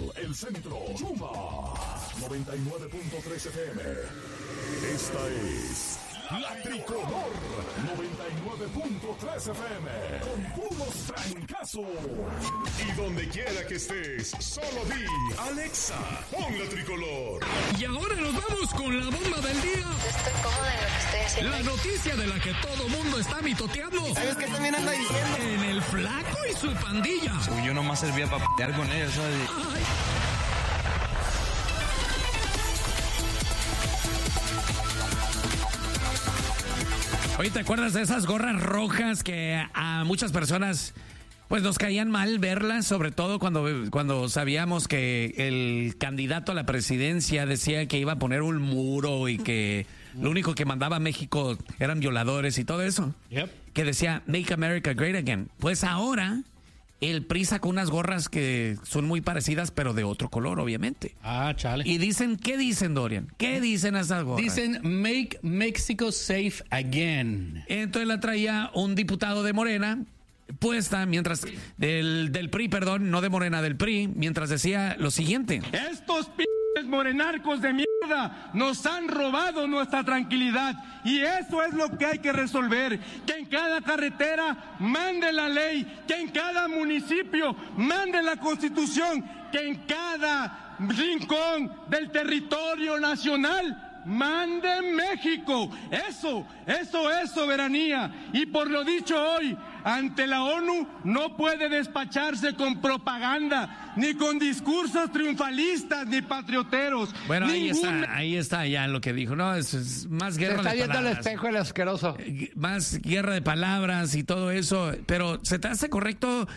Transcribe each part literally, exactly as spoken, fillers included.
el centro, Chuma, noventa y nueve punto tres F M. Esta es La Tricolor, noventa y nueve punto tres F M, con puros trancazos. Y donde quiera que estés, solo di, Alexa, pon La Tricolor. Y ahora nos vamos con la bomba del día. Estoy cómoda en lo que estoy haciendo. La noticia de la que todo mundo está mitoteando. ¿Sabes qué también anda diciendo? En el Flaco y su pandilla. Uy, yo nomás servía para p***ar con ellos, ¿sabes? Ay. Oye, ¿te acuerdas de esas gorras rojas que a muchas personas pues nos caían mal verlas? Sobre todo cuando, cuando sabíamos que el candidato a la presidencia decía que iba a poner un muro y que lo único que mandaba a México eran violadores y todo eso. Yep. Que decía Make America Great Again. Pues ahora el P R I sacó unas gorras que son muy parecidas, pero de otro color, obviamente. Ah, chale. Y dicen, ¿qué dicen, Dorian? ¿Qué dicen esas gorras? Dicen Make Mexico Safe Again. Entonces la traía un diputado de Morena puesta, mientras del, del P R I, perdón, no de Morena, del P R I, mientras decía lo siguiente. Estos p*** morenarcos de mierda nos han robado nuestra tranquilidad y eso es lo que hay que resolver, que en cada carretera mande la ley, que en cada municipio mande la Constitución, que en cada rincón del territorio nacional mande México. Eso, eso es soberanía. Y por lo dicho hoy, ante la ONU no puede despacharse con propaganda, ni con discursos triunfalistas, ni patrioteros. Bueno, ahí Ninguna... está, ahí está ya lo que dijo, ¿no? Es, es más guerra de palabras. Se está viendo al espejo el asqueroso. Más guerra de palabras y todo eso. Pero ¿se te hace correcto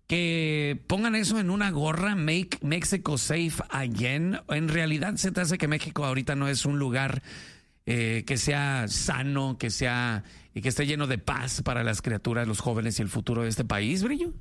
que pongan eso en una gorra, Make Mexico Safe Again? En realidad se te hace que México ahorita no es un lugar eh, que sea sano, que sea y que esté lleno de paz para las criaturas, los jóvenes y el futuro de este país, Brillo.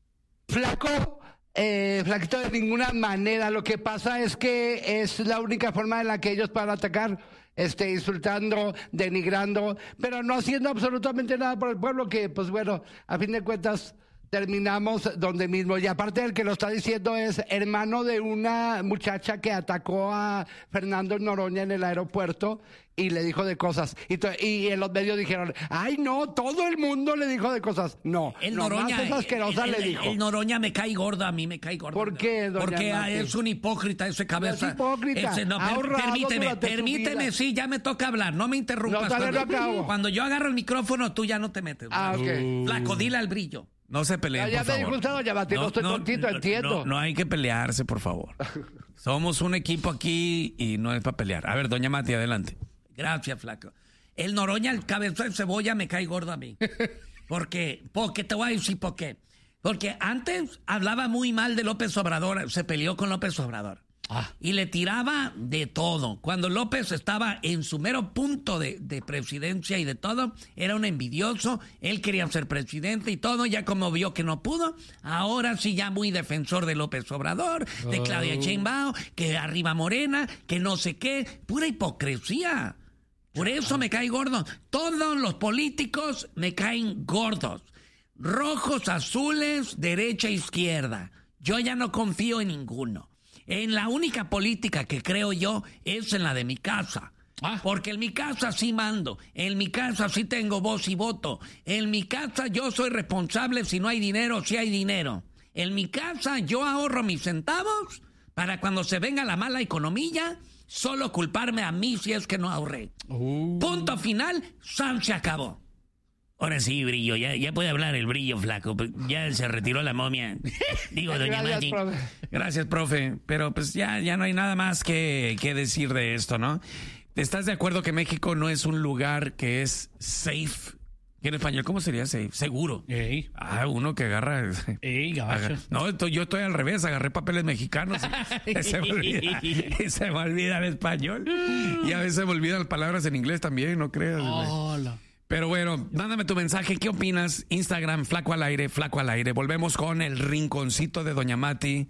Flaco, eh, Flaquito, de ninguna manera. Lo que pasa es que es la única forma en la que ellos puedan atacar, este, insultando, denigrando, pero no haciendo absolutamente nada por el pueblo, que pues bueno, a fin de cuentas terminamos donde mismo. Y aparte el que lo está diciendo es hermano de una muchacha que atacó a Fernando Noroña en el aeropuerto y le dijo de cosas. Y, to- y en los medios dijeron, ay no, todo el mundo le dijo de cosas. No, El nomás Noroña, esa asquerosa el, le el- dijo. El Noroña me cae gordo, a mí me cae gordo. ¿Por qué, doña Porque Mati? es un hipócrita ese cabeza. No es hipócrita, Ese, no, ha per- ahorrado permíteme, durante su permíteme, vida. sí, ya me toca hablar, no me interrumpas. No, todavía cuando, no acabo. cuando yo agarro el micrófono, tú ya no te metes. Ah, ok. Flaco, dile al Brillo. No se peleen, Ya, ya por me favor. dijo usted, doña Mati, no estoy tontito, entiendo. No, no hay que pelearse, por favor. Somos un equipo aquí y no es para pelear. A ver, doña Mati, adelante. Gracias, Flaco. El Noroña, el cabezón de cebolla, me cae gordo a mí. ¿Por qué? Porque te voy a decir por qué. Porque antes hablaba muy mal de López Obrador, se peleó con López Obrador. Ah. Y le tiraba de todo. Cuando López estaba en su mero punto de, de presidencia y de todo, era un envidioso, él quería ser presidente y todo, ya como vio que no pudo, ahora sí ya muy defensor de López Obrador, de Oh. Claudia Sheinbaum, que arriba Morena, que no sé qué, pura hipocresía. Por eso me cae gordo. Todos los políticos me caen gordos. Rojos, azules, derecha, izquierda. Yo ya no confío en ninguno. En la única política que creo yo es en la de mi casa. Ah. Porque en mi casa sí mando, en mi casa sí tengo voz y voto, en mi casa yo soy responsable si no hay dinero, si hay dinero. En mi casa yo ahorro mis centavos para cuando se venga la mala economía, solo culparme a mí si es que no ahorré. Uh. Punto final, Sam se acabó. Ahora sí, Brillo, ya, ya puede hablar el Brillo, Flaco. Ya se retiró la momia. Digo, doña Gracias, Mati. profe. Gracias, profe. Pero pues ya, ya no hay nada más que, que decir de esto, ¿no? ¿Estás de acuerdo que México no es un lugar que es safe? ¿Y en español cómo sería safe? Seguro. Ey, Ah, uno que agarra... ey, gabacho. Agar- No, estoy- yo estoy al revés, agarré papeles mexicanos y, y se me olvida, y se me olvida el español. Y a veces me olvidan las palabras en inglés también, no creas. güey. Hola. Pero bueno, mándame tu mensaje, ¿qué opinas? Instagram, Flaco al Aire, Flaco al Aire. Volvemos con el rinconcito de doña Mati,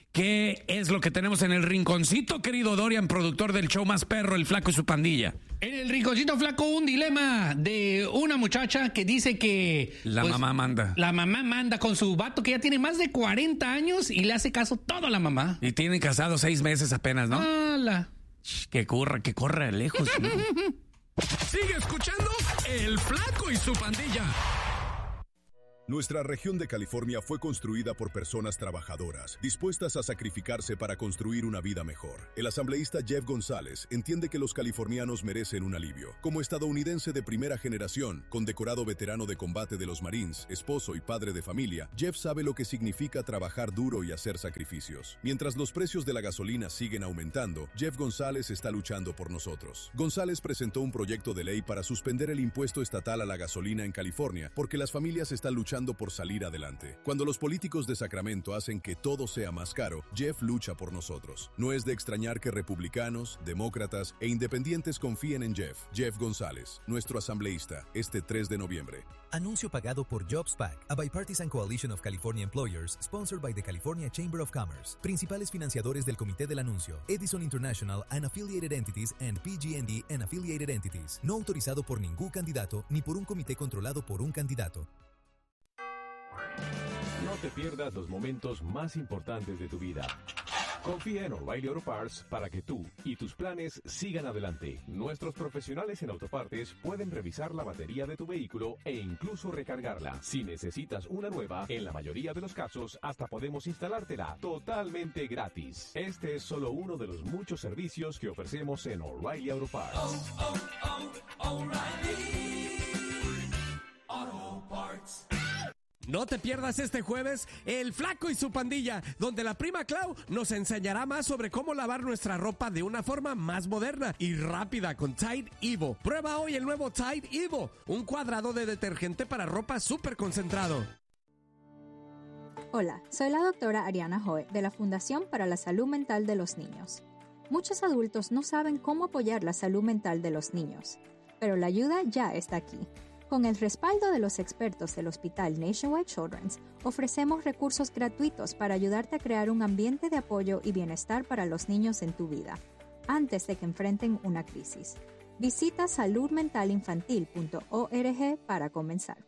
¿Qué es lo que tenemos en el rinconcito, querido Dorian, productor del show más perro, El Flaco y su pandilla? En el rinconcito, Flaco, un dilema de una muchacha que dice que... La pues, mamá manda. La mamá manda con su vato que ya tiene más de cuarenta años y le hace caso todo a la mamá. Y tienen casados seis meses apenas, ¿no? ¡Hala! Que corra, que corra lejos. ¿No? Sigue escuchando El Flaco y su pandilla. Nuestra región de California fue construida por personas trabajadoras, dispuestas a sacrificarse para construir una vida mejor. El asambleísta Jeff González entiende que los californianos merecen un alivio. Como estadounidense de primera generación, condecorado veterano de combate de los Marines, esposo y padre de familia, Jeff sabe lo que significa trabajar duro y hacer sacrificios. Mientras los precios de la gasolina siguen aumentando, Jeff González está luchando por nosotros. González presentó un proyecto de ley para suspender el impuesto estatal a la gasolina en California, porque las familias están luchando por salir adelante. Cuando los políticos de Sacramento hacen que todo sea más caro, Jeff lucha por nosotros. No es de extrañar que republicanos, demócratas e independientes confíen en Jeff. Jeff González, nuestro asambleísta, este tres de noviembre. Anuncio pagado por JobsPac, a bipartisan coalition of California employers, sponsored by the California Chamber of Commerce. Principales financiadores del comité del anuncio: Edison International and Affiliated Entities and P G and D and Affiliated Entities. No autorizado por ningún candidato ni por un comité controlado por un candidato. No te pierdas los momentos más importantes de tu vida. Confía en O'Reilly Auto Parts para que tú y tus planes sigan adelante. Nuestros profesionales en autopartes pueden revisar la batería de tu vehículo e incluso recargarla. Si necesitas una nueva, en la mayoría de los casos hasta podemos instalártela totalmente gratis. Este es solo uno de los muchos servicios que ofrecemos en O'Reilly Auto Parts. Oh, oh, oh, O'Reilly Auto Parts. No te pierdas este jueves El Flaco y su pandilla, donde la prima Clau nos enseñará más sobre cómo lavar nuestra ropa de una forma más moderna y rápida con Tide Evo. Prueba hoy el nuevo Tide Evo, un cuadrado de detergente para ropa súper concentrado. Hola, soy la doctora Ariana Hoy de la Fundación para la Salud Mental de los Niños. Muchos adultos no saben cómo apoyar la salud mental de los niños, pero la ayuda ya está aquí. Con el respaldo de los expertos del Hospital Nationwide Children's, ofrecemos recursos gratuitos para ayudarte a crear un ambiente de apoyo y bienestar para los niños en tu vida, antes de que enfrenten una crisis. Visita salud mental infantil punto org para comenzar.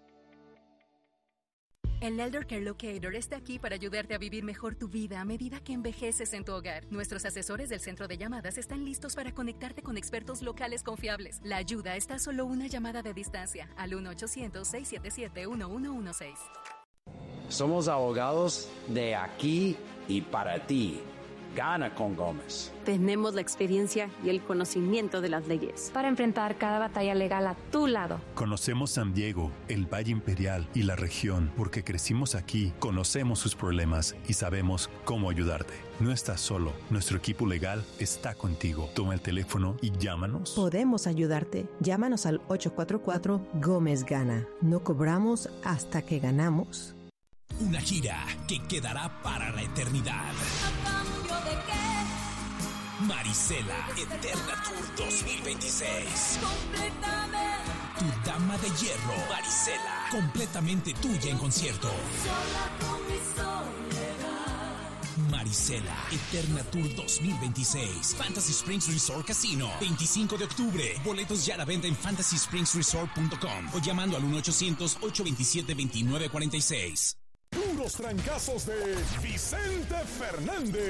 El Elder Care Locator está aquí para ayudarte a vivir mejor tu vida a medida que envejeces en tu hogar. Nuestros asesores del centro de llamadas están listos para conectarte con expertos locales confiables. La ayuda está a solo una llamada de distancia al uno ochocientos, seis siete siete, uno uno uno seis. Somos abogados de aquí y para ti. Gana con Gómez. Tenemos la experiencia y el conocimiento de las leyes para enfrentar cada batalla legal a tu lado. Conocemos San Diego, el Valle Imperial y la región porque crecimos aquí, conocemos sus problemas y sabemos cómo ayudarte. No estás solo, nuestro equipo legal está contigo. Toma el teléfono y llámanos. Podemos ayudarte. Llámanos al ocho cuatro cuatro Gómez Gana. No cobramos hasta que ganamos. Una gira que quedará para la eternidad. ¿De qué? Marisela Eterna Tour dos mil veintiséis. Completamente. Tu dama de hierro, Marisela, completamente tuya en concierto. Sola con mi soledad. Marisela Eterna Tour dos mil veintiséis. Fantasy Springs Resort Casino. veinticinco de octubre. Boletos ya a la venta en fantasy springs resort punto com o llamando al uno ochocientos, ocho dos siete, dos nueve cuatro seis. Puros trancazos de Vicente Fernández.